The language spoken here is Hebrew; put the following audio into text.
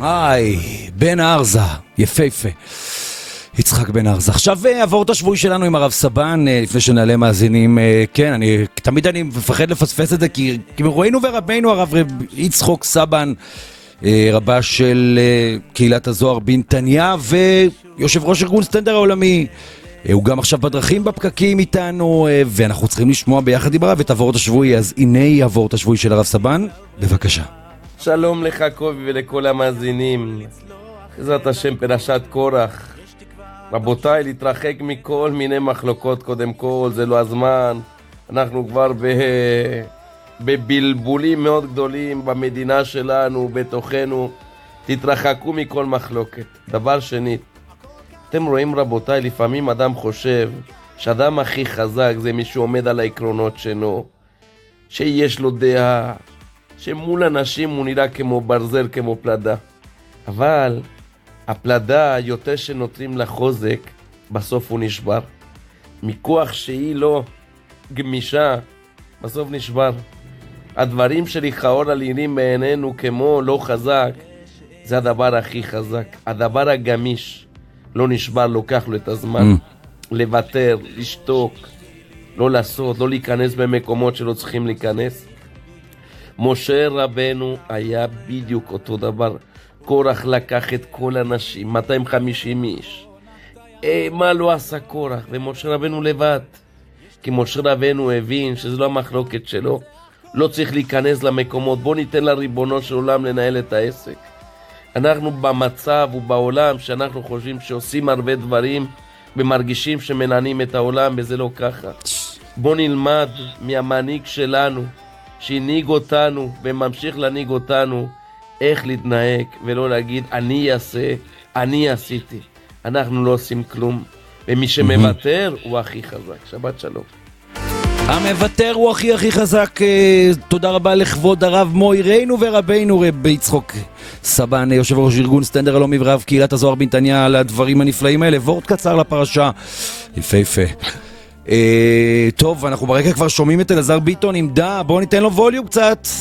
בן ארזה, יפהפה. יצחק בן ארזה. עכשיו עבור את השבועי שלנו עם הרב סבן, לפני שנעלה מאזינים. כן, תמיד אני מפחד לפספס את זה, כי ראינו ורבנו הרב יצחק סבן, רבה של קהילת הזוהר בנתניה, ויושב ראש ארגון סטנדר העולמי. הוא גם עכשיו בדרכים בפקקים איתנו, ואנחנו צריכים לשמוע ביחד עם הרב את עבור את השבועי. אז הנה עבור את השבועי של הרב סבן, בבקשה. שלום לך קובי ולכל המאזינים. בעזרת השם פרשת קורח. רבותיי, להתרחק מכל מיני מחלוקות. קודם כל, זה לא הזמן. אנחנו כבר בבלבולים מאוד גדולים במדינה שלנו, בתוכנו. תתרחקו מכל מחלוקת. דבר שני, אתם רואים רבותיי, לפעמים אדם חושב שאדם הכי חזק זה מי שעומד על העקרונות שלו, שיש לו דעה, שמול אנשים הוא נראה כמו ברזל, כמו פלדה. אבל הפלדה, יותר שנותרים לה חוזק, בסוף הוא נשבר. מכוח שהיא לא גמישה, בסוף נשבר. הדברים שלכאורה נראים בעינינו כמו לא חזק, זה הדבר הכי חזק. הדבר הגמיש לא נשבר, לוקח לו את הזמן. לוותר, לשתוק, לא לעשות, לא להיכנס במקומות שלא צריכים להיכנס. משה רבנו היה בדיוק אותו דבר. קורח לקח את כל אנשים, 250 איש. מה לא עשה קורח? ומשה רבנו לבד. כי משה רבנו הבין שזה לא המחלוקת שלו. לא צריך להיכנס למקומות. בוא ניתן לריבונו של עולם לנהל את העסק. אנחנו במצב ובעולם שאנחנו חושבים שעושים הרבה דברים ומרגישים שמנהלים את העולם, וזה לא ככה. בוא נלמד מהמנהיג שלנו, שהנהיג אותנו וממשיך להנהיג אותנו, איך להתנהג ולא להגיד אני אעשה, אני עשיתי. אנחנו לא עושים כלום, ומי שמוותר הוא הכי חזק. שבת שלום. המוותר הוא הכי חזק. תודה רבה לכבוד הרב מוירנו ורבנו רב יצחק סבן, יושב ראש ארגון סטנדר העולמי ורב קהילת הזוהר בנתניה, על הדברים הנפלאים האלה. וורט קצר לפרשה, יפהפה. טוב, אנחנו ברקע כבר שומעים את אלעזר ביטון עם בואו ניתן לו ווליום קצת.